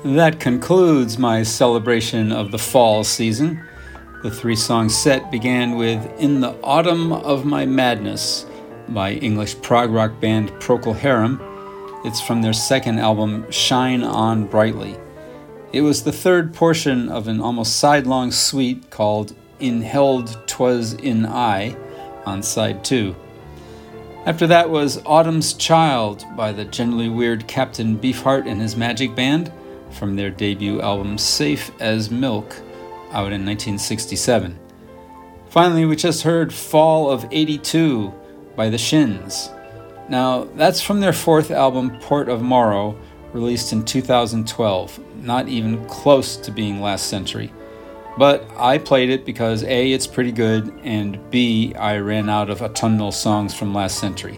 That concludes my celebration of the fall season. The 3-song set began with In the Autumn of My Madness by English prog rock band Procol Harum. It's from their second album, Shine On Brightly. It was the third portion of an almost side-long suite called In Held 'Twas in I on side 2. After that was Autumn's Child by the generally weird Captain Beefheart and his Magic Band from their debut album Safe as Milk, out in 1967. Finally, we just heard Fall of 82 by the Shins. Now, that's from their fourth album, Port of Morrow, released in 2012, not even close to being last century. But I played it because A, it's pretty good, and B, I ran out of autumnal songs from last century.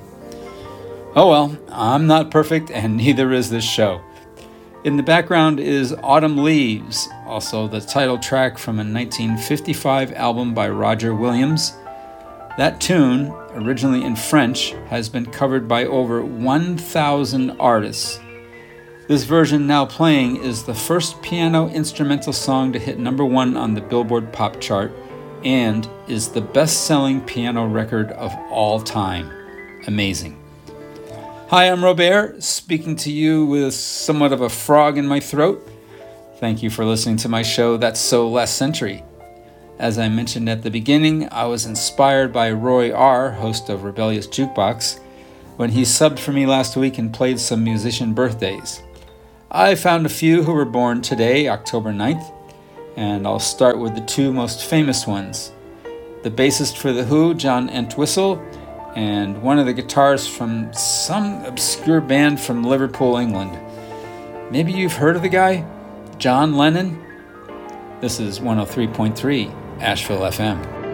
Oh well, I'm not perfect, and neither is this show. In the background is Autumn Leaves, also the title track from a 1955 album by Roger Williams. That tune, originally in French, has been covered by over 1,000 artists. This version now playing is the first piano instrumental song to hit number 1 on the Billboard Pop chart and is the best-selling piano record of all time. Amazing. Hi, I'm Robert, speaking to you with somewhat of a frog in my throat. Thank you for listening to my show, That's So Last Century. As I mentioned at the beginning, I was inspired by Roy R., host of Rebellious Jukebox, when he subbed for me last week and played some musician birthdays. I found a few who were born today, October 9th, and I'll start with the 2 most famous ones. The bassist for The Who, John Entwistle, and one of the guitarists from some obscure band from Liverpool, England. Maybe you've heard of the guy? John Lennon? This is 103.3 Asheville FM.